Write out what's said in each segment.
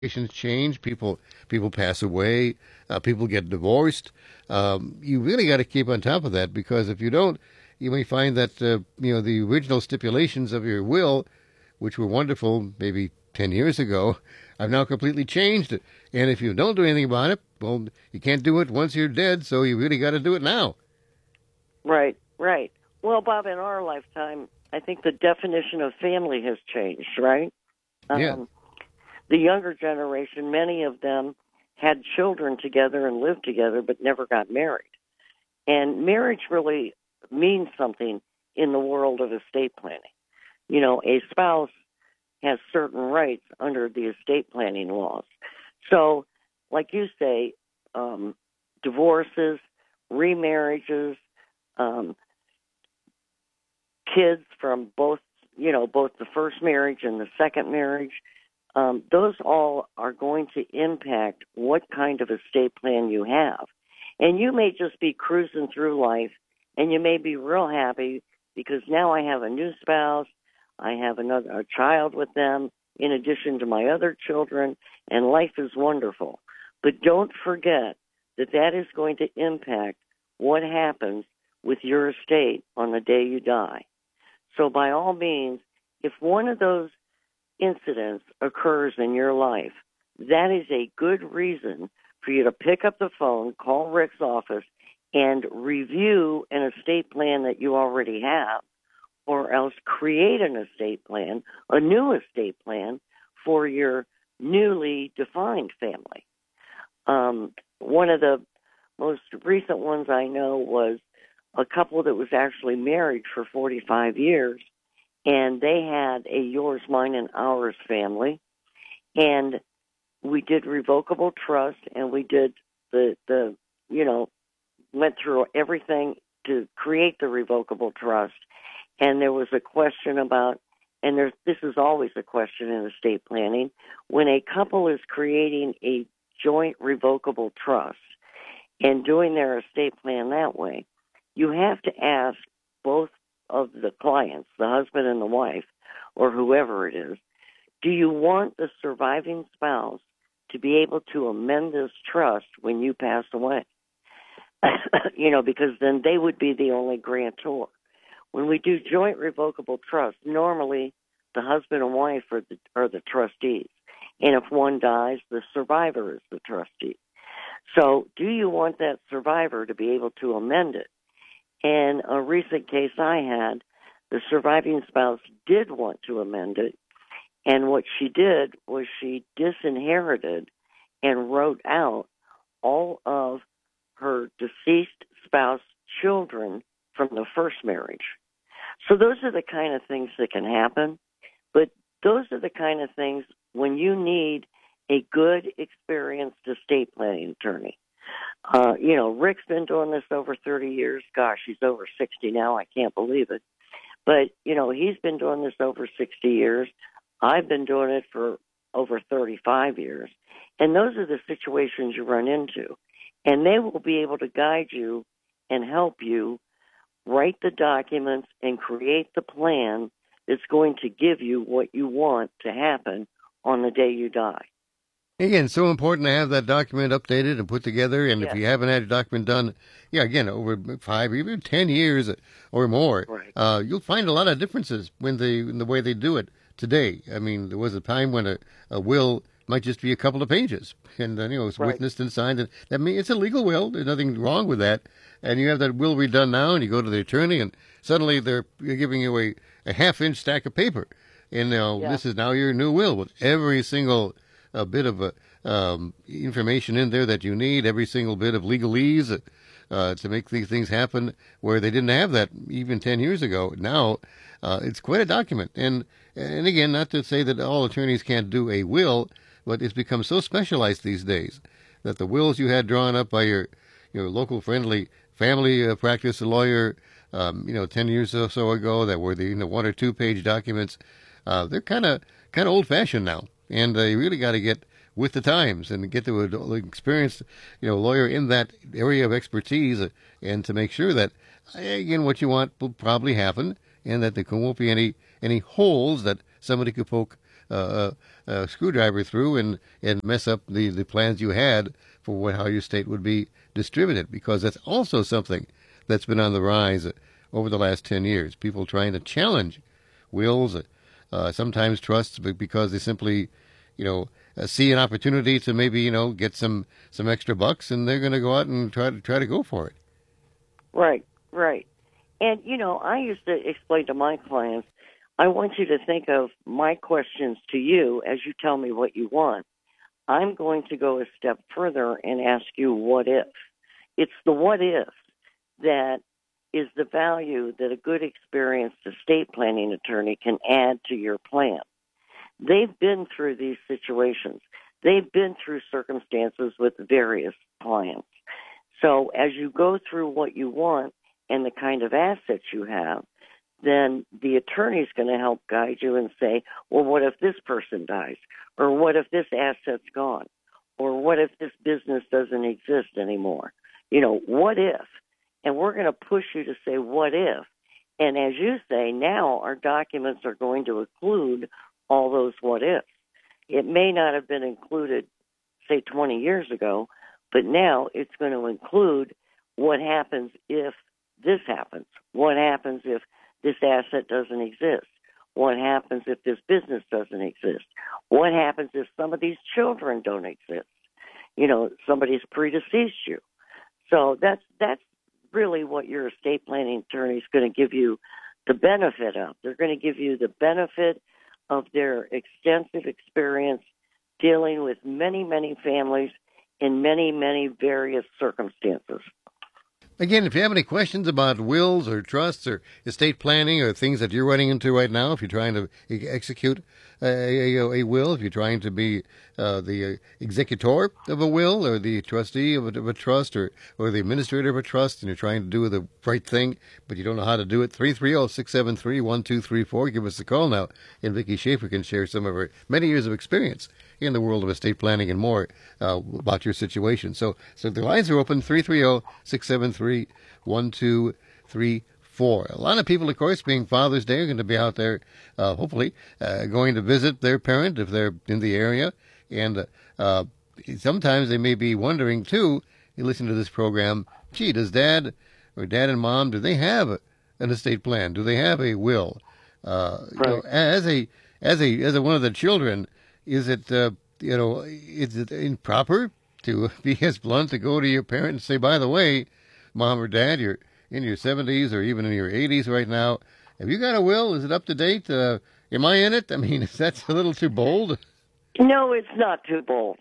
Situations change. People pass away. People get divorced. You really got to keep on top of that because if you don't, you may find that the original stipulations of your will, which were wonderful maybe 10 years ago, have now completely changed. And if you don't do anything about it, well, you can't do it once you're dead. So you really got to do it now. Right, right. Well, Bob, in our lifetime, I think the definition of family has changed, right? Yeah. The younger generation, many of them had children together and lived together but never got married. And marriage really means something in the world of estate planning. You know, a spouse has certain rights under the estate planning laws. So, like you say, divorces, remarriages, um, kids from both the first marriage and the second marriage, those all are going to impact what kind of estate plan you have. And you may just be cruising through life, and you may be real happy because now I have a new spouse, I have a child with them, in addition to my other children, and life is wonderful. But don't forget that that is going to impact what happens with your estate on the day you die. So by all means, if one of those incidents occurs in your life, that is a good reason for you to pick up the phone, call Rick's office, and review an estate plan that you already have, or else create an estate plan, a new estate plan for your newly defined family. One of the most recent ones I know was a couple that was actually married for 45 years, and they had a yours, mine, and ours family, and we did revocable trust, and we did went through everything to create the revocable trust, and there was a question about, and this is always a question in estate planning, when a couple is creating a joint revocable trust and doing their estate plan that way, you have to ask both of the clients, the husband and the wife, or whoever it is, do you want the surviving spouse to be able to amend this trust when you pass away? Because then they would be the only grantor. When we do joint revocable trust, normally the husband and wife are the trustees. And if one dies, the survivor is the trustee. So do you want that survivor to be able to amend it? In a recent case I had, the surviving spouse did want to amend it, and what she did was she disinherited and wrote out all of her deceased spouse children from the first marriage. So those are the kind of things that can happen, but those are the kind of things when you need a good, experienced estate planning attorney. Rick's been doing this over 30 years. Gosh, he's over 60 now. I can't believe it. But, he's been doing this over 60 years. I've been doing it for over 35 years. And those are the situations you run into. And they will be able to guide you and help you write the documents and create the plan that's going to give you what you want to happen on the day you die. Again, so important to have that document updated and put together. And Yes. if you haven't had a document done, again, over 5, even 10 years or more, right. You'll find a lot of differences in the way they do it today. I mean, there was a time when a will might just be a couple of pages, and it's Right. witnessed and signed. And that means it's a legal will. There's nothing wrong with that. And you have that will redone now, and you go to the attorney, and suddenly they're giving you a half-inch stack of paper, and this is now your new will with every single bit of information in there that you need, every single bit of legalese to make these things happen where they didn't have that even 10 years ago. Now it's quite a document. And again, not to say that all attorneys can't do a will, but it's become so specialized these days that the wills you had drawn up by your local friendly family practice lawyer 10 years or so ago that were the 1 or 2 page documents, they're kind of old fashioned now. And you really got to get with the times and get to an experienced, lawyer in that area of expertise, and to make sure that, again, what you want will probably happen, and that there won't be any holes that somebody could poke a screwdriver through and mess up the plans you had for how your estate would be distributed, because that's also something that's been on the rise over the last 10 years. People trying to challenge wills, sometimes trusts, because they simply, see an opportunity to maybe, get some extra bucks, and they're going to go out and try to go for it. Right, right. And, I used to explain to my clients, I want you to think of my questions to you as you tell me what you want. I'm going to go a step further and ask you what if. It's the what if that is the value that a good experienced estate planning attorney can add to your plan. They've been through these situations. They've been through circumstances with various clients. So as you go through what you want and the kind of assets you have, then the attorney's going to help guide you and say, well, what if this person dies? Or what if this asset's gone? Or what if this business doesn't exist anymore? What if? And we're going to push you to say, what if? And as you say, now our documents are going to include all those what ifs. It may not have been included, say, 20 years ago, but now it's going to include what happens if this happens. What happens if this asset doesn't exist? What happens if this business doesn't exist? What happens if some of these children don't exist? Somebody's predeceased you. So that's really what your estate planning attorney is going to give you the benefit of. They're going to give you the benefit of their extensive experience dealing with many, many families in many, many various circumstances. Again, if you have any questions about wills or trusts or estate planning or things that you're running into right now, if you're trying to execute a will, if you're trying to be the executor of a will or the trustee of a trust or the administrator of a trust, and you're trying to do the right thing, but you don't know how to do it, 330-673-1234. Give us a call now, and Vicki Schaefer can share some of her many years of experience in the world of estate planning and more about your situation. So the lines are open, 330-673-1234. A lot of people, of course, being Father's Day, are going to be out there, hopefully, going to visit their parent if they're in the area. And sometimes they may be wondering, too, you listen to this program, gee, does Dad and Mom, do they have an estate plan? Do they have a will? Right. As one of the children, is it improper to be as blunt to go to your parent and say, by the way, Mom or Dad, you're in your 70s or even in your 80s right now. Have you got a will? Is it up to date? Am I in it? I mean, is that a little too bold? No, it's not too bold.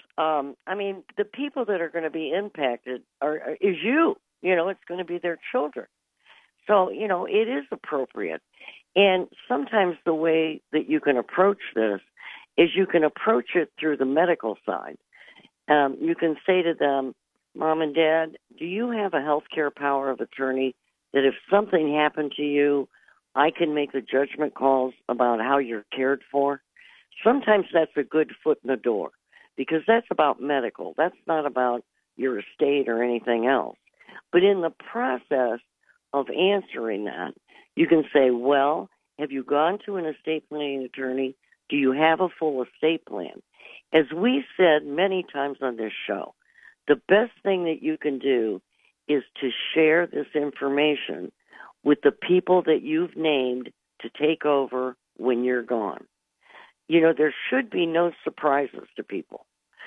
The people that are going to be impacted is you. It's going to be their children. So, it is appropriate. And sometimes the way that you can approach this is you can approach it through the medical side. You can say to them, Mom and Dad, do you have a health care power of attorney that if something happened to you, I can make the judgment calls about how you're cared for? Sometimes that's a good foot in the door because that's about medical. That's not about your estate or anything else. But in the process of answering that, you can say, well, have you gone to an estate planning attorney? Do you have a full estate plan? As we said many times on this show, the best thing that you can do is to share this information with the people that you've named to take over when you're gone. There should be no surprises to people.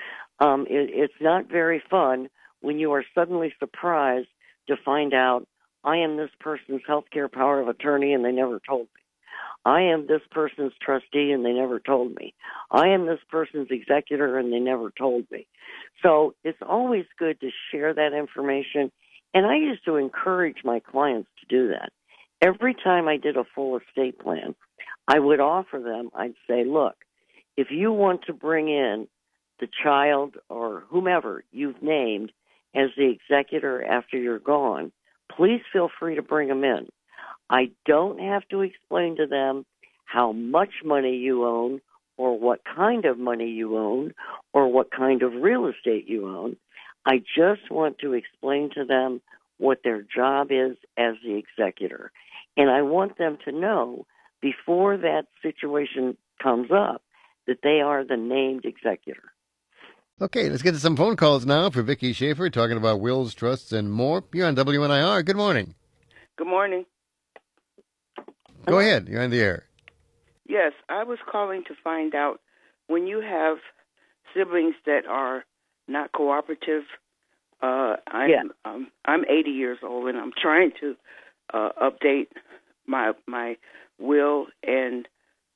It's not very fun when you are suddenly surprised to find out, I am this person's healthcare power of attorney and they never told me. I am this person's trustee and they never told me. I am this person's executor and they never told me. So it's always good to share that information. And I used to encourage my clients to do that. Every time I did a full estate plan, I would offer them, I'd say, look, if you want to bring in the child or whomever you've named as the executor after you're gone, please feel free to bring them in. I don't have to explain to them how much money you own or what kind of money you own or what kind of real estate you own. I just want to explain to them what their job is as the executor. And I want them to know before that situation comes up that they are the named executor. Okay, let's get to some phone calls now for Vicki Schaefer, talking about wills, trusts, and more. You're on WNIR. Good morning. Good morning. Go ahead. You're on the air. Yes, I was calling to find out when you have siblings that are not cooperative. I'm 80 years old, and I'm trying to update my will, and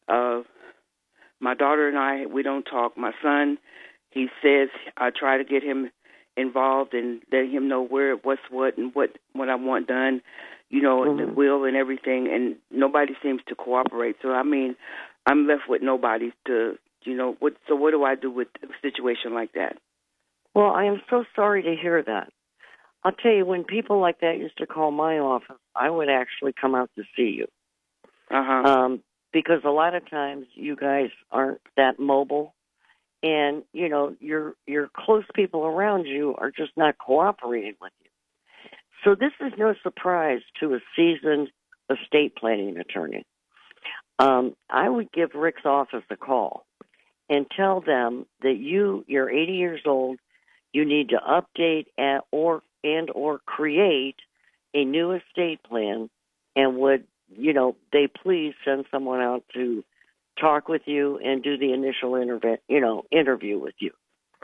my daughter and I, we don't talk. My son, he says I try to get him involved and let him know what's what and what I want done, and the will and everything, and nobody seems to cooperate. So, I mean, I'm left with nobody to, what do I do with a situation like that? Well, I am so sorry to hear that. I'll tell you, when people like that used to call my office, I would actually come out to see you. Because a lot of times you guys aren't that mobile, and, your close people around you are just not cooperating with you. So this is no surprise to a seasoned estate planning attorney. I would give Rick's office a call and tell them that you're 80 years old, you need to update or create a new estate plan, and would, they please send someone out to talk with you and do the initial interview with you.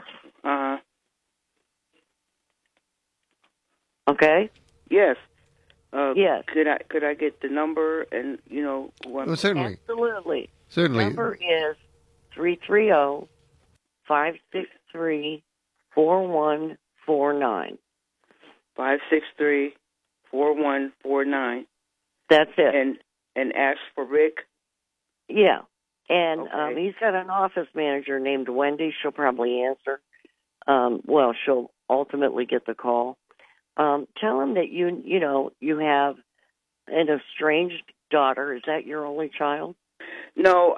Okay? Yes. Yes. Could I get the number and Well, certainly. Absolutely. Certainly. The number is 330-563-4149. 563-4149. That's it. And ask for Rick? Yeah. And okay. He's got an office manager named Wendy. She'll probably answer. She'll ultimately get the call. Tell him that you have an estranged daughter. Is that your only child? No,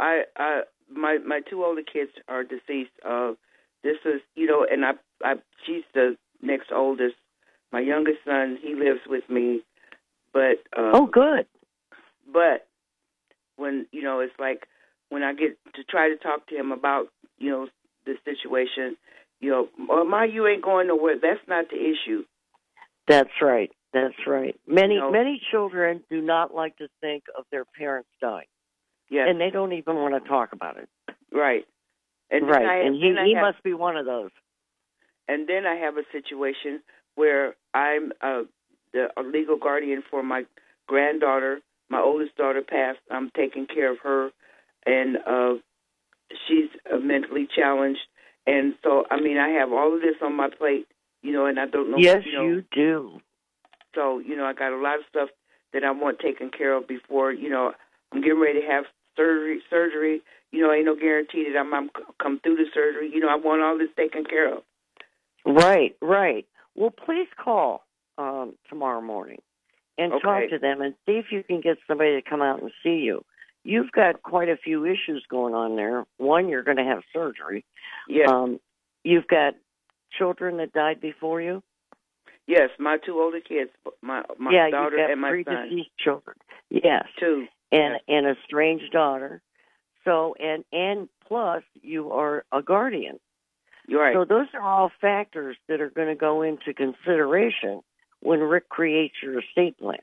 my two older kids are deceased. This is, and she's the next oldest. My youngest son, he lives with me, but good. But when it's like when I get to try to talk to him about the situation, you ain't going nowhere. That's not the issue. That's right. That's right. Many children do not like to think of their parents dying. Yes. And they don't even want to talk about it. Right. And he must be one of those. And then I have a situation where I'm the legal guardian for my granddaughter. My oldest daughter passed. I'm taking care of her, and she's mentally challenged. And so, I mean, I have all of this on my plate, and I don't know. Yes, you do. So, I got a lot of stuff that I want taken care of before, I'm getting ready to have surgery. Ain't no guarantee that I'm come through the surgery. I want all this taken care of. Right. Well, please call tomorrow morning and talk to them and see if you can get somebody to come out and see you. You've got quite a few issues going on there. One, you're going to have surgery. Yes. You've got children that died before you? Yes, my two older kids, my daughter and my son. Yeah, you've got 3 deceased children. Yes. 2. And a strange daughter. So, and plus, you are a guardian. You're right. So those are all factors that are going to go into consideration when Rick creates your estate plan.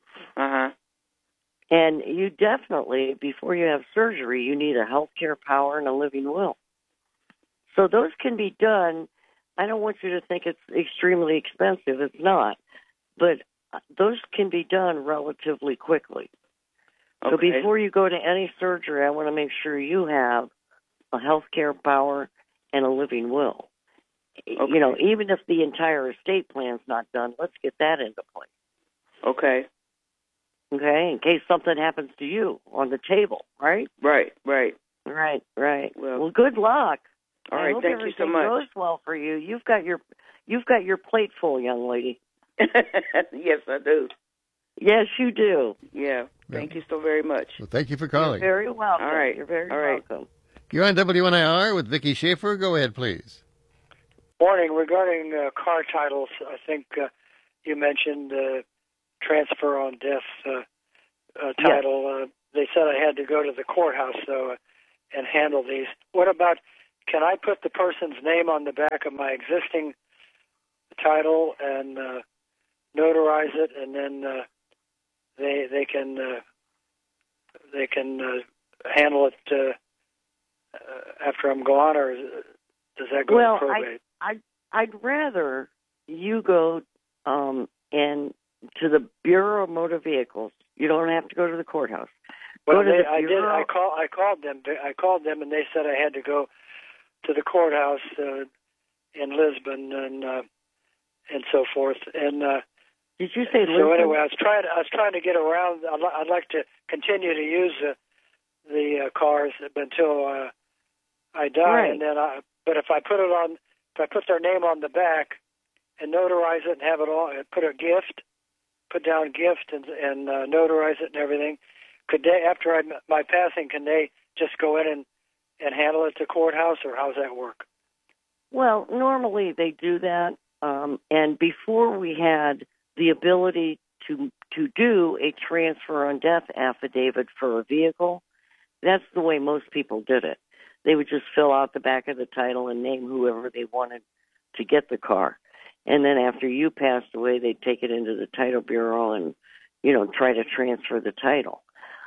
And you definitely, before you have surgery, you need a healthcare power and a living will. So those can be done. I don't want you to think it's extremely expensive. It's not. But those can be done relatively quickly. Okay. So before you go to any surgery, I want to make sure you have a healthcare power and a living will. Okay. Even if the entire estate plan's not done, let's get that into place. Okay. Okay, in case something happens to you on the table, right? Right. Right. Well, good luck. All right, thank you so much. I hope everything goes well for you. You've got your plate full, young lady. Yes, I do. Yes, you do. Yeah. Thank you so very much. Well, thank you for calling. You're very welcome. All right. You're very welcome. You're on WNIR with Vicki Schaefer. Go ahead, please. Morning. Regarding car titles, I think you mentioned transfer on death title. They said I had to go to the courthouse, so and handle these. What about, can I put the person's name on the back of my existing title and notarize it, and then they can handle it after I'm gone, or does that go to probate? I'd rather you go and to the Bureau of Motor Vehicles. You don't have to go to the courthouse. Well, I did. I called them. I called them, and they said I had to go to the courthouse in Lisbon and so forth. And did you say Lisbon? So anyway, I was trying to get around. I'd like to continue to use the cars until I die, right. And then but if I put their name on the back and notarize it and have it all, put down gift and notarize it and everything, could they, after my passing, can they just go in and handle it to courthouse, or how's that work? Well, normally they do that, and before we had the ability to do a transfer on death affidavit for a vehicle, that's the way most people did it. They would just fill out the back of the title and name whoever they wanted to get the car. And then after you passed away, they'd take it into the title bureau and, try to transfer the title.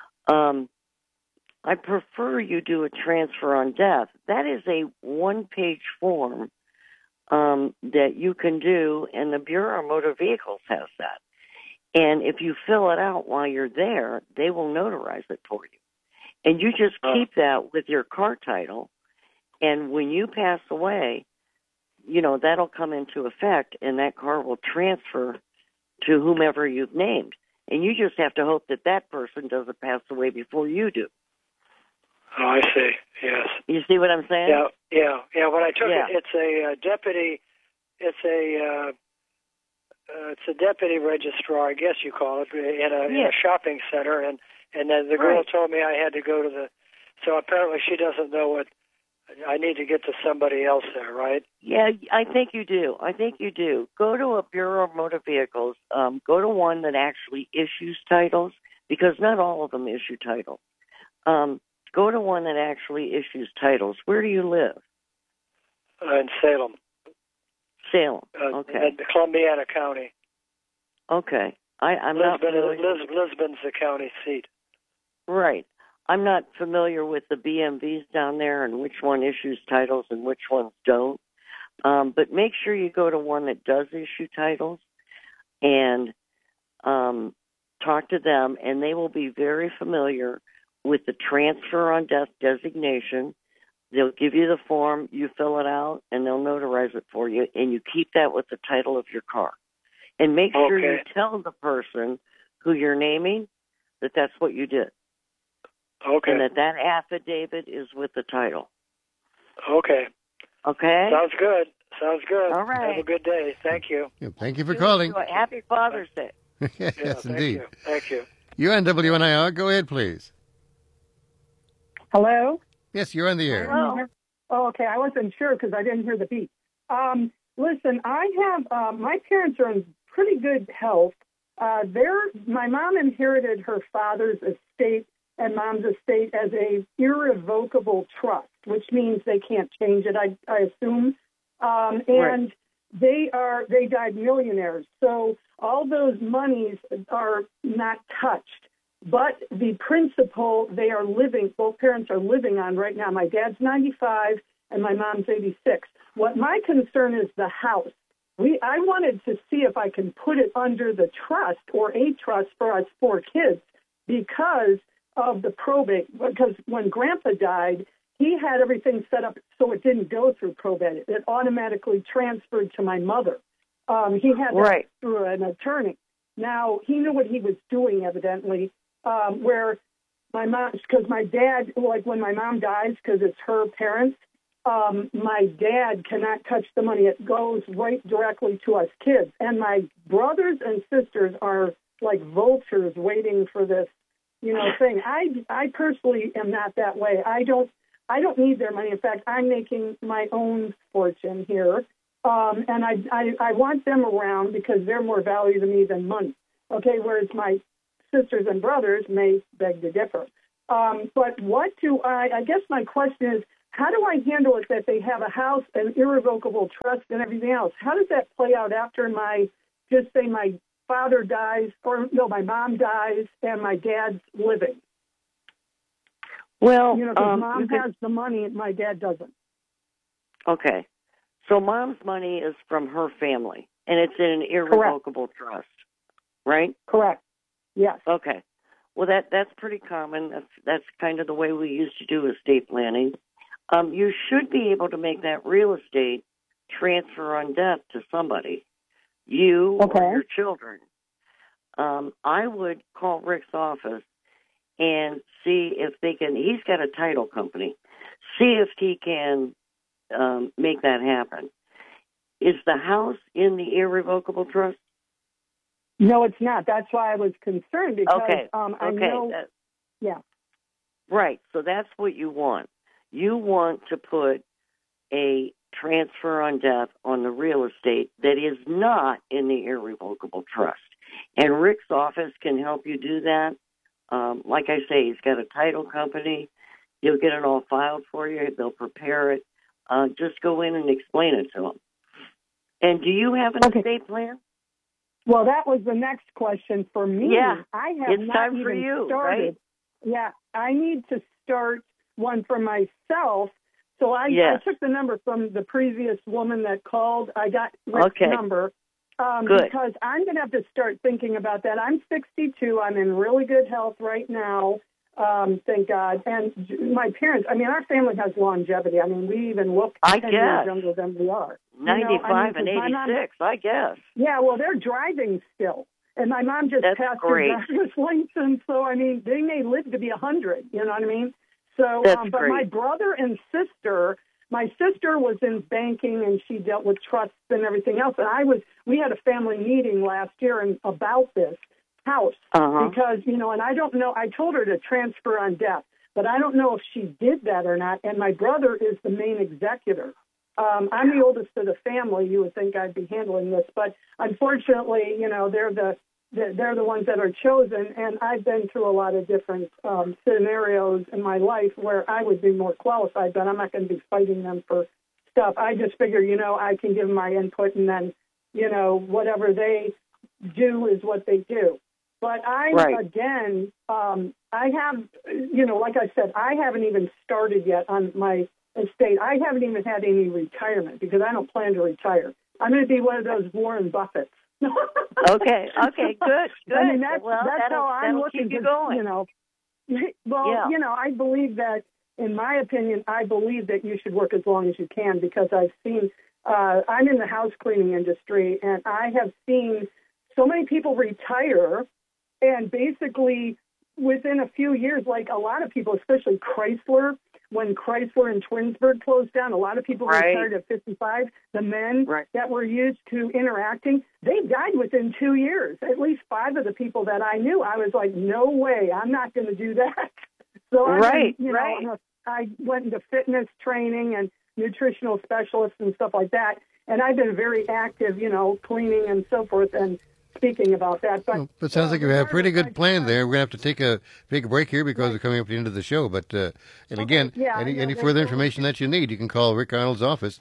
I prefer you do a transfer on death. That is a one-page form that you can do, and the Bureau of Motor Vehicles has that. And if you fill it out while you're there, they will notarize it for you. And you just keep that with your car title, and when you pass away, that'll come into effect, and that car will transfer to whomever you've named. And you just have to hope that person doesn't pass away before you do. Oh, I see. Yes. You see what I'm saying? Yeah. When I took it, it's a deputy. It's a deputy registrar, I guess you call it, in a shopping center, and then the girl told me I had to go to the. So apparently she doesn't know what. I need to get to somebody else there, right? Yeah, I think you do. Go to a Bureau of Motor Vehicles. Go to one that actually issues titles, because not all of them issue titles. Go to one that actually issues titles. Where do you live? In Salem. Salem. Okay. In Columbiana County. Okay. I'm not familiar. Lisbon's the county seat. Right. I'm not familiar with the BMVs down there and which one issues titles and which ones don't. But make sure you go to one that does issue titles and talk to them, and they will be very familiar with the transfer on death designation. They'll give you the form, you fill it out, and they'll notarize it for you, and you keep that with the title of your car. And make sure you tell the person who you're naming that that's what you did. Okay. And that affidavit is with the title. Okay. Okay? Sounds good. All right. Have a good day. Thank you. Yeah, thank you for calling. Happy Father's Day. Yes, indeed. Thank you. You're on WNIR. Go ahead, please. Hello? Yes, you're on the air. Hello. Oh, okay. I wasn't sure because I didn't hear the beep. Listen, I have, my parents are in pretty good health. My mom inherited her father's estate and mom's estate as a irrevocable trust, which means they can't change it, I assume. And they died millionaires. So all those monies are not touched. But the principal both parents are living on right now. My dad's 95 and my mom's 86. What my concern is the house. I wanted to see if I can put it under the trust or a trust for us 4 kids because of the probate. Because when Grandpa died, he had everything set up so it didn't go through probate. It automatically transferred to my mother. He had that through an attorney. Now, he knew what he was doing, evidently, where my mom, because my dad, like when my mom dies, because it's her parents, my dad cannot touch the money. It goes right directly to us kids. And my brothers and sisters are like vultures waiting for this, thing. I personally am not that way. I don't need their money. In fact, I'm making my own fortune here. And I want them around because they're more value to me than money. Okay, whereas my sisters and brothers may beg to differ. But what do I guess my question is, how do I handle it that they have a house, an irrevocable trust, and everything else? How does that play out after my father dies, or no, my mom dies, and my dad's living? Well, because mom has the money and my dad doesn't. Okay. So mom's money is from her family, and it's in an irrevocable trust, right? Correct. Yes. Okay. Well, that's pretty common. That's kind of the way we used to do estate planning. You should be able to make that real estate transfer on death to somebody, you or your children. I would call Rick's office and see if they can. He's got a title company. See if he can make that happen. Is the house in the irrevocable trust? No, it's not. That's why I was concerned because I know. Yeah. Right. So that's what you want. You want to put a transfer on death on the real estate that is not in the irrevocable trust. And Rick's office can help you do that. Like I say, he's got a title company. He'll get it all filed for you. They'll prepare it. Just go in and explain it to them. And do you have an estate plan? Well, that was the next question for me. Yeah, I have it's not time even for you, started. Right? Yeah, I need to start one for myself. So I took the number from the previous woman that called. I got Rick's number because I'm going to have to start thinking about that. I'm 62. I'm in really good health right now, thank God. And my parents, our family has longevity. we even look 10 years younger than we are. 95 and 86, I guess. Yeah, well, they're driving still. And my mom just passed her driver's license, so, they may live to be 100, you know what I mean? So, but my brother and sister, my sister was in banking and she dealt with trusts and everything else. And we had a family meeting last year about this house because, and I don't know, I told her to transfer on death, but I don't know if she did that or not. And my brother is the main executor. I'm the oldest of the family. You would think I'd be handling this, but unfortunately, they're the ones that are chosen, and I've been through a lot of different scenarios in my life where I would be more qualified, but I'm not going to be fighting them for stuff. I just figure, I can give my input, and then, whatever they do is what they do. But I have, like I said, I haven't even started yet on my estate. I haven't even had any retirement because I don't plan to retire. I'm going to be one of those Warren Buffetts. Okay, good. That's how I'm looking to going. I believe that, in my opinion, I believe that you should work as long as you can because I've seen, I'm in the house cleaning industry, and I have seen so many people retire, and basically within a few years, like a lot of people, especially Chrysler, when Chrysler and Twinsburg closed down, a lot of people retired at 55. The men that were used to interacting, they died within 2 years. At least 5 of the people that I knew, I was like, no way, I'm not going to do that. So I went into fitness training and nutritional specialists and stuff like that. And I've been very active, cleaning and so forth and speaking about that. But it sounds like you have a pretty good plan there. We're going to have to take a break here because we're coming up to the end of the show. But, any further information that you need, you can call Rick Arnold's office,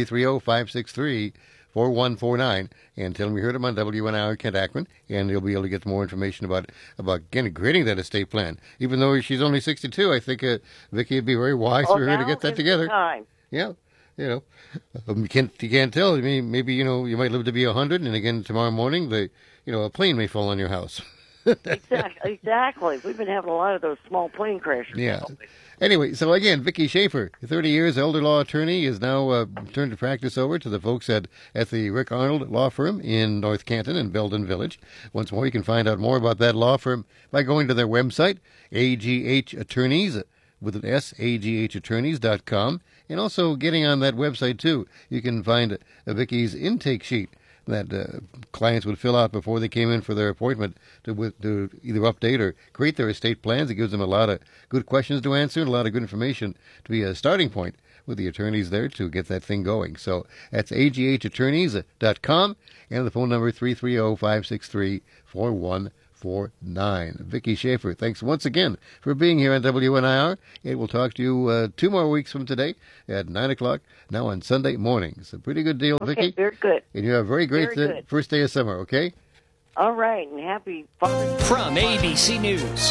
330-563-4149, and tell him you heard him on WNIR Kent Akron, and you'll be able to get more information about creating that estate plan. Even though she's only 62, I think Vicki would be very wise for her to get that together. Time. Yeah. You can't tell. Maybe you might live to be 100, and again tomorrow morning, a plane may fall on your house. Exactly. We've been having a lot of those small plane crashes. Yeah. Anyway, so again, Vicki Schaefer, 30 years elder law attorney, is now turned to practice over to the folks at the Rick Arnold Law Firm in North Canton and Belden Village. Once more, you can find out more about that law firm by going to their website, AGH Attorneys, with an S, aghattorneys.com. And also getting on that website, too, you can find Vicki's intake sheet that clients would fill out before they came in for their appointment to either update or create their estate plans. It gives them a lot of good questions to answer and a lot of good information to be a starting point with the attorneys there to get that thing going. So that's aghattorneys.com, and the phone number 330-563-4149. Vicki Schaefer, thanks once again for being here on WNIR. And we'll talk to you 2 more weeks from today at 9 o'clock, now on Sunday mornings. A pretty good deal, Okay, Vicki. very good. And you have a very great first day of summer, okay? All right, and happy Father's Day. From ABC News,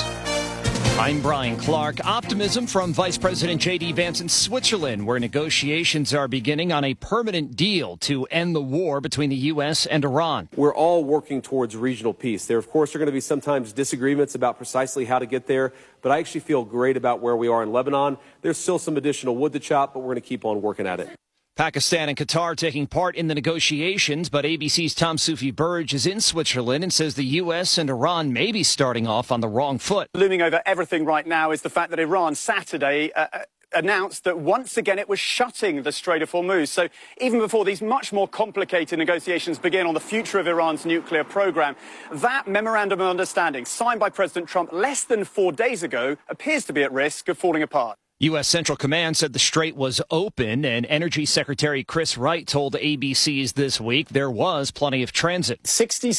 I'm Brian Clark. Optimism from Vice President J.D. Vance in Switzerland, where negotiations are beginning on a permanent deal to end the war between the U.S. and Iran. We're all working towards regional peace. There, of course, are going to be sometimes disagreements about precisely how to get there, but I actually feel great about where we are in Lebanon. There's still some additional wood to chop, but we're going to keep on working at it. Pakistan and Qatar taking part in the negotiations, but ABC's Tom Sufi Burge is in Switzerland and says the U.S. and Iran may be starting off on the wrong foot. Looming over everything right now is the fact that Iran Saturday announced that once again it was shutting the Strait of Hormuz. So even before these much more complicated negotiations begin on the future of Iran's nuclear program, that memorandum of understanding signed by President Trump less than 4 days ago appears to be at risk of falling apart. U.S. Central Command said the strait was open, and Energy Secretary Chris Wright told ABC's This Week there was plenty of transit.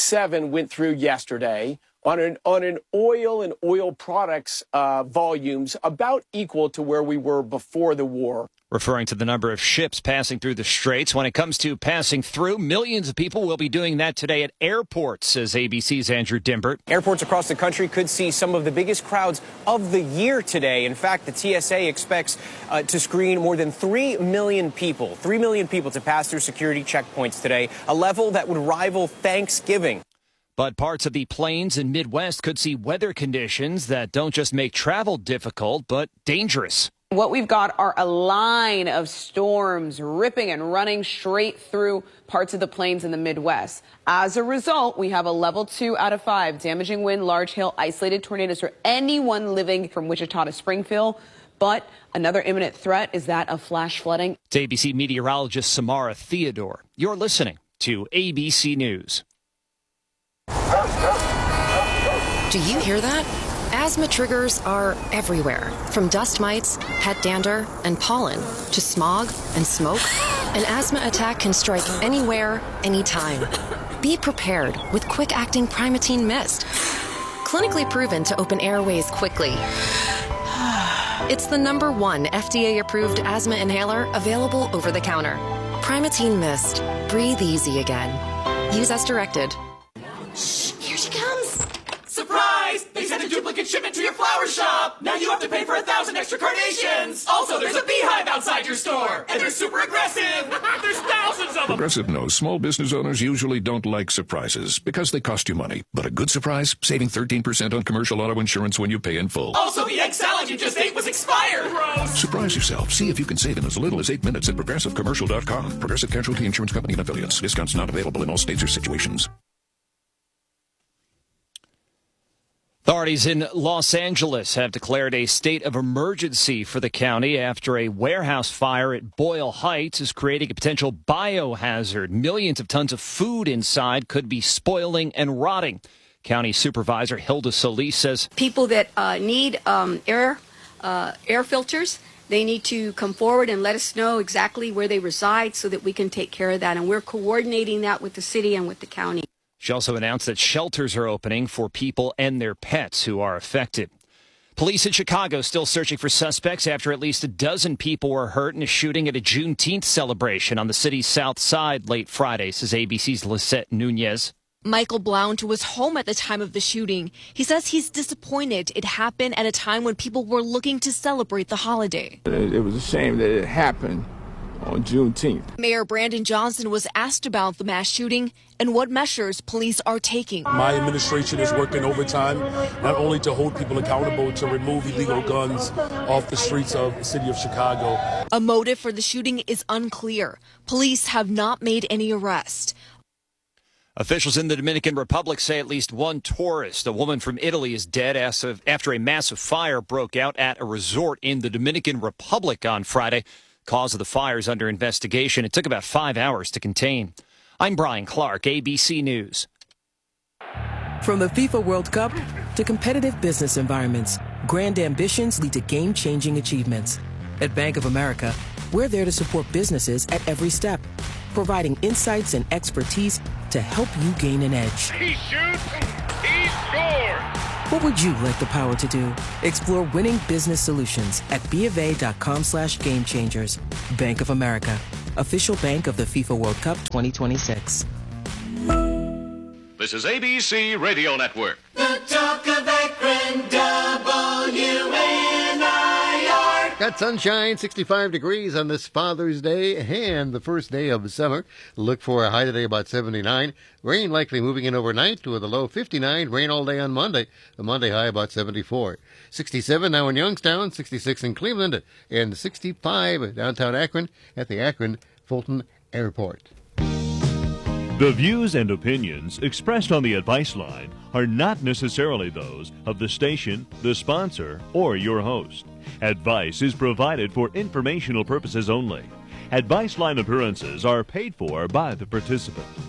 67 went through yesterday on an oil and oil products volumes about equal to where we were before the war. Referring to the number of ships passing through the straits, when it comes to passing through, millions of people will be doing that today at airports, says ABC's Andrew Dimbert. Airports across the country could see some of the biggest crowds of the year today. In fact, the TSA expects to screen more than 3 million people to pass through security checkpoints today, a level that would rival Thanksgiving. But parts of the plains and Midwest could see weather conditions that don't just make travel difficult, but dangerous. What we've got are a line of storms ripping and running straight through parts of the plains in the Midwest. As a result, we have a level 2 out of 5, damaging wind, large hail, isolated tornadoes for anyone living from Wichita to Springfield. But another imminent threat is that of flash flooding. It's ABC meteorologist Samara Theodore. You're listening to ABC News. Do you hear that? Asthma triggers are everywhere, from dust mites, pet dander, and pollen, to smog and smoke. An asthma attack can strike anywhere, anytime. Be prepared with quick-acting Primatene Mist. Clinically proven to open airways quickly. It's the #1 FDA-approved asthma inhaler available over the counter. Primatene Mist. Breathe easy again. Use as directed. Shh, here she comes. Surprise! They sent a duplicate shipment to your flower shop. Now you have to pay for 1,000 extra carnations. Also, there's a beehive outside your store, and they're super aggressive. There's thousands of them. Progressive knows small business owners usually don't like surprises because they cost you money. But a good surprise, saving 13% on commercial auto insurance when you pay in full. Also, the egg salad you just ate was expired. Gross. Surprise yourself. See if you can save in as little as 8 minutes at ProgressiveCommercial.com. Progressive Casualty Insurance Company and Affiliates. Discounts not available in all states or situations. Authorities in Los Angeles have declared a state of emergency for the county after a warehouse fire at Boyle Heights is creating a potential biohazard. Millions of tons of food inside could be spoiling and rotting. County Supervisor Hilda Solis says people that need air filters, they need to come forward and let us know exactly where they reside so that we can take care of that. And we're coordinating that with the city and with the county. She also announced that shelters are opening for people and their pets who are affected. Police in Chicago still searching for suspects after at least a dozen people were hurt in a shooting at a Juneteenth celebration on the city's south side late Friday, says ABC's Lisette Nunez. Michael Blount was home at the time of the shooting. He says he's disappointed it happened at a time when people were looking to celebrate the holiday. It was a shame that it happened on Juneteenth. Mayor Brandon Johnson was asked about the mass shooting and what measures police are taking. My administration is working overtime, not only to hold people accountable, to remove illegal guns off the streets of the city of Chicago. A motive for the shooting is unclear. Police have not made any arrest. Officials in the Dominican Republic say at least one tourist, a woman from Italy, is dead after a massive fire broke out at a resort in the Dominican Republic on Friday. Cause of the fire is under investigation. It took about 5 hours to contain. I'm Brian Clark, ABC News. From the FIFA World Cup to competitive business environments, grand ambitions lead to game-changing achievements. At Bank of America, we're there to support businesses at every step, providing insights and expertise to help you gain an edge. He shoots, He scored! What would you like the power to do? Explore winning business solutions at BofA.com/gamechangers. Bank of America, official bank of the FIFA World Cup 2026. This is ABC Radio Network. The talk of Akron, WNIR. Got sunshine, 65 degrees on this Father's Day and the first day of summer. Look for a high today about 79. Rain likely moving in overnight to the low 59. Rain all day on Monday. The Monday high about 74. 67 now in Youngstown, 66 in Cleveland, and 65 downtown Akron at the Akron Fulton Airport. The views and opinions expressed on the Advice Line are not necessarily those of the station, the sponsor, or your host. Advice is provided for informational purposes only. Advice Line appearances are paid for by the participant.